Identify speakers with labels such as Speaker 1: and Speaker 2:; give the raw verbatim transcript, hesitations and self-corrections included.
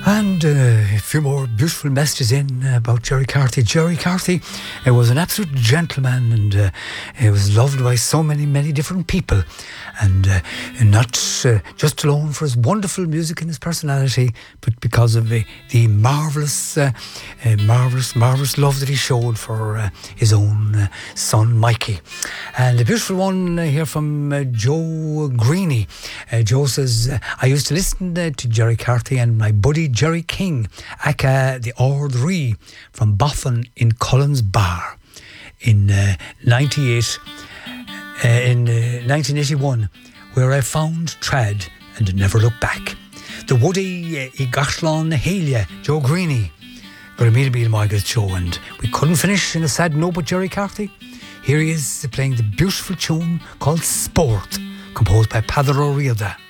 Speaker 1: And uh, a few more beautiful messages in about Jerry Carthy. Jerry Carthy uh, was an absolute gentleman, and uh, he was loved by so many, many different people. And uh, not uh, just alone for his wonderful music and his personality, but because of the, the marvellous, uh, uh, marvellous, marvellous love that he showed for uh, his own uh, son, Mikey. And a beautiful one uh, here from uh, Joe Greeny. Uh, Joe says, uh, I used to listen uh, to Jerry Carthy and my buddy Jerry King, aka the Ord Ree from Boffin in Collins Bar in uh, ninety-eight. Uh, in uh, nineteen eighty-one, where I found trad and never looked back. The Woody uh, I Gashlon Halia, Joe Greeny. Got to meet him at my good show, and we couldn't finish in a sad note with Jerry Carthy. Here he is playing the beautiful tune called Sport, composed by Padre Riada.